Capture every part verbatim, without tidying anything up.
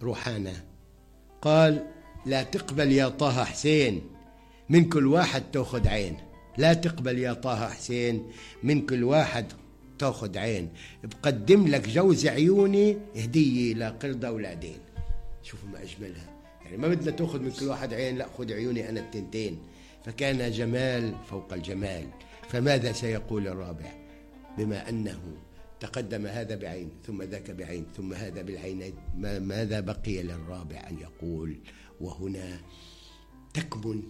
روحانا قال لا تقبل يا طه حسين من كل واحد تأخذ عين، لا تقبل يا طه حسين من كل واحد تأخذ عين، بقدم لك جوز عيوني هدية لقرد أولادين. شوفوا ما أجملها، يعني ما بدنا تأخذ من كل واحد عين، لا خذ عيوني أنا التنتين. فكان جمال فوق الجمال. فماذا سيقول الرابع؟ بما أنه تقدم هذا بعين ثم ذاك بعين ثم هذا بالعينين، ماذا بقي للرابع أن يقول؟ وهنا تكمن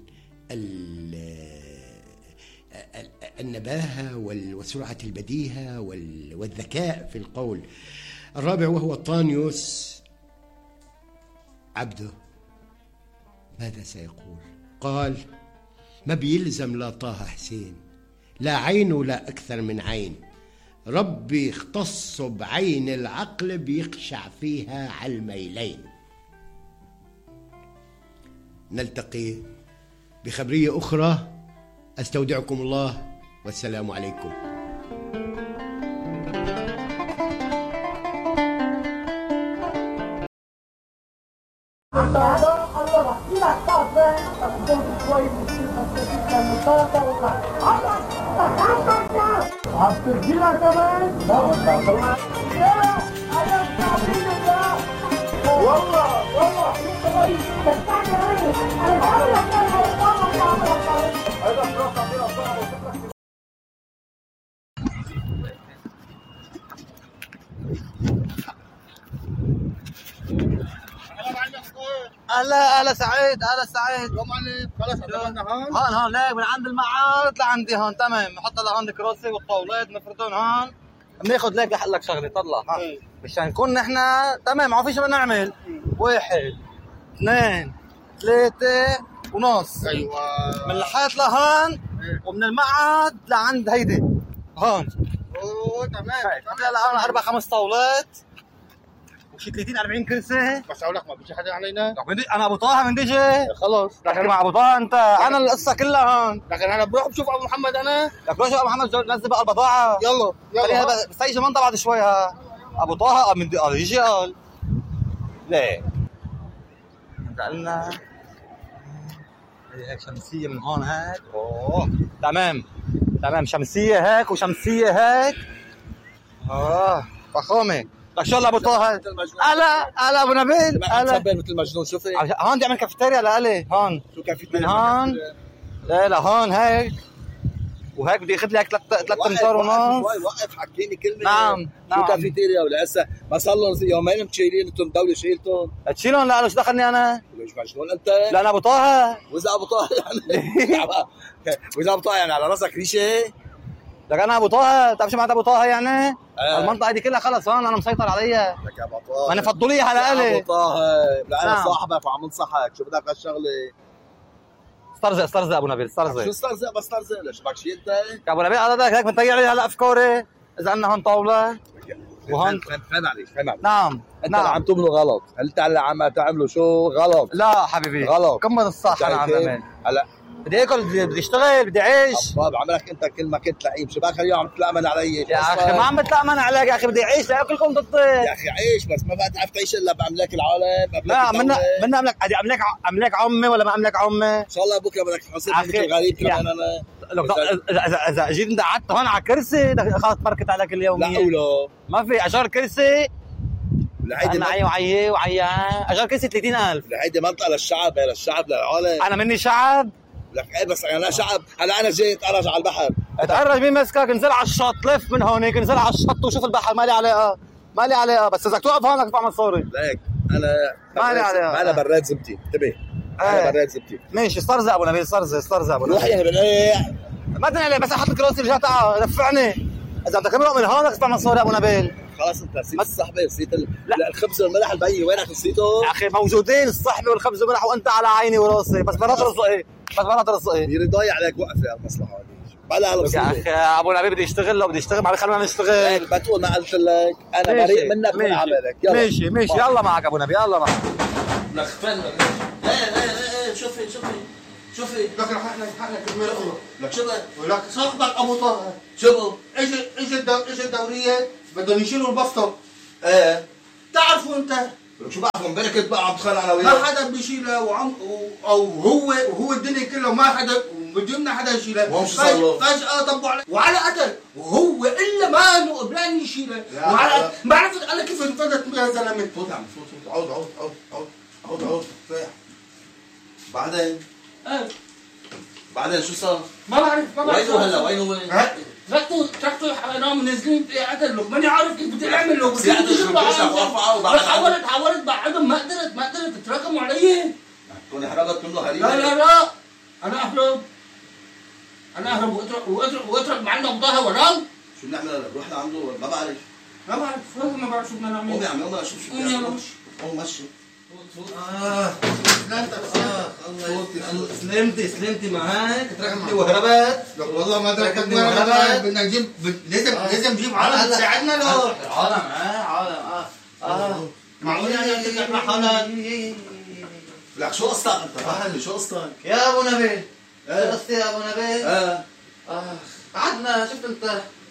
النباهة وسرعة البديهة والذكاء في القول. الرابع وهو طانيوس عبده، ماذا سيقول؟ قال ما بيلزم لا طه حسين لا عين ولا أكثر من عين، ربي اختص بعين العقل بيقشع فيها على الميلين. نلتقي بخبرية أخرى، أستودعكم الله والسلام عليكم. هتدينا كمان؟ والله والله هلا هلا سعيد، هلا سعيد. يوم عليك خلص عملنا هون؟ هون هون ليك من عند المعاد لعندي هون، تمام. نحط لهون الكراسي والطاولات نفردهم هون، بناخذ ليك لحق لك شغله طلع ها مشان نكون نحن تمام. ما في شيء بدنا نعمل. واحد اثنين ثلاثة ونص. ايوه من الحيط لهون ومن المعاد لعند هيدي هون. اوه تمام. هلا هون اربع خمس طاولات وشي ثلاثين أربعين كرسي. بس اقول لك ما بيجي حدا علينا. انا ابو طه من ديجي. خلص لكن مع ابو طه انت انا القصه كلها هون. لكن انا بروح بشوف ابو محمد. انا لك روح شوف ابو محمد نزل بقى البضاعه. يلا يلا بس يجي منطقه بعد شوي. ها ابو طه من قال يجي قال ليه قالنا هيك شمسيه من هون هيك. اوه تمام تمام، شمسيه هيك وشمسيه هيك. اه فخامه. لك شو ابو طه؟ هلا هلا ابو نبيل. هلا مثل المجنون. شوفي هون بدي اعمل كافيتيريا لالي هون. شو كافيتيريا؟ من هون لا لهون هيك وهيك بدي اخذ لك ثلاث ثلاث امتار ونص. وقف حكيني كلمه. نعم شو كافيتيريا ولا هسه ما صار لهم يومين مشيلين انتم الدوله شيلتهم. تشيلهم؟ لا شو دخلني انا؟ ليش مجنون انت؟ لا انا ابو طه. واذا ابو طه يعني واذا ابو طه يعني على راسك ريشه. لك انا ابو طه، بتعرف شو معناتها ابو طه يعني؟ آه. المنطقه دي كلها خلص هون انا مسيطر عليها. لك يا ابو طه ما انا فضلوا على الي. ابو طه لا انا نعم. صاحبك وعم انصحك. شو بدك هالشغله؟ استرزق استرزق ابو نبيل استرزق. شو استرزق؟ بس استرزق ليش بدك شيء انت؟ يا ابو نبيل هذا هيك بنطيع لي هلا افكاري. اذا عندنا هون طاوله وهون فهم عليك فهم عليك. نعم انت نعم. عم تعملوا غلط. انت اللي عم تعملوا شو غلط. لا حبيبي غلط. كمل الصح. انا عم بعمل هلا بدي اكل بدي اشتغل بدي اعيش. طيب عملك انت كل ما كنت لئيم. شو باك اليوم عم تتلامن علي؟ يا اخي ما عم بتلامن عليك يا اخي، بدي اعيش لاكلكم ضدي. يا اخي عيش بس ما بقى تعرف تعيش الا باملاك العالم. لا منا منا املك ادي املاك املاك عمي ولا ما املاك عمي؟ ان شاء الله بكره بدك تحاسب مثل غريب كمان. انا لو اذا اذا جيت انت قعدت هون على كرسي خلص بركت عليك اليوميه. لا ولا ما في اجار كرسي. هيدي معي وعي وعي اجار كرسي ثلاثين ألف. هيدي منطقه للشعب للشعب للعالم. انا مني شعب. لك ايه بس انا شعب. هلا انا جاي اتقرج على البحر. اتقرج مين مسكك؟ انزل على الشط لف من هونيك انزل على الشط وشوف البحر. ما لي علاقه ما لي علاقه. بس اذا توقف هون بدك تدفع مصاري. ليك انا ما لي علاقه. انا براد زبتي. انتبه انا براد زبتي. ماشي استرزق ابو نبيل استرزق استرزق ابو نبيل. روح يعني بالقيع ما بدنا عليه بس احط الكراسي رجعت تعال دفعني. اذا بدك تمرق من هون بدك تدفع مصاري ابو نبيل. خلاص انت نسيت الصحبه نسيت ال... لا الخبز والملح البي وينك نسيته؟ يا اخي موجودين الصحبه والخبز والملح وانت على عيني وراسي. بس مرات رزقي بس مرات رزقي. يريد ضايع عليك وقفه المصلحه هذه. بلا يا اخي ابو نبيل بدي اشتغل. لو بدي اشتغل ما خلينا نشتغل. ما تقول ما قلت لك انا بريء منك من عملك. يلا ماشي ماشي يلا معك ابو نبيل يلا معك. لك فن ايه ايه ايه شوفي شوفي شوفي لك رح احنا حقنا كلمه لك شو لك صاحبك ابو طه شو اجى اجى اجى الدوريه بدهم يشيلوا البسطه. ايه تعرفوا انت شو بعرف امبارح كنت بقى عم بتخانق انا وياه ما حدا بيشيلها وعم او هو وهو الدنيا كلها ما حدا بدنا حدا يشيلها وهو شو صار له؟ فجأة طبوا عليه وعلى قتل وهو الا ما انه قبلان يشيلها وعلى ما عرفت انا كيف انفلت يا زلمه فوت يا عم فوت فوت عود عود عود عود عود عود فايح بعدين ايه بعدين شو صار؟ ما بعرف ما بعرف وينه هلا وين هو؟ تركته تركته حرام منزلين قتل له ماني عارف كيف بدي اعمل له بس حاولت حاولت بعدهم ما قدرت ما قدرت تراكموا علي تكوني حرقت منه هريمه لا لا لا انا اهرب انا اهرب واترك واترك واترك معنا بضاها وراه شو بنعمل هلا؟ بروح لعنده ما بعرف ما بعرف ما بعرف شو بدنا نعمل قوم يا عمي قوم اشوف شو بدنا نعمل قوم مشي اه سلامتك الله سلمتي سلمتي معك تركتني وهربت والله ما تركتني وهربت بدنا نجيب لازم لازم نجيب عالم تساعدنا له عالم اه عالم اه اه معقول يعني عم ترجع مع حالك لك شو قصتك انت فهمني شو قصتك يا ابو نبيل شو قصتي يا ابو نبيل اه اه قعدنا شفت انت